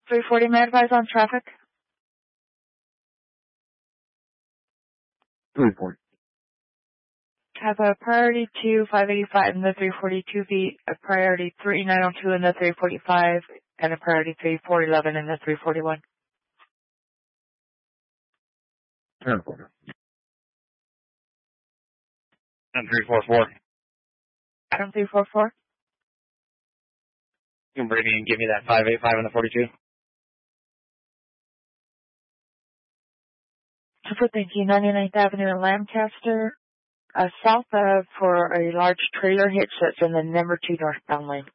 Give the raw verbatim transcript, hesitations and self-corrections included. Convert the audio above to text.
three forty, may I advise on traffic? three forty. Have a priority two, five eighty-five in the three forty-two feet, a priority three, nine oh two in the three forty-five, and a priority three, four eleven in the three forty-one. ten quarter. And three four four. Adam three four four. You can bring me and give me that five eight five in the forty-two. Super, thank you. ninety-ninth Avenue in Lancaster, uh, south of for a large trailer hitch that's in the number two northbound lane.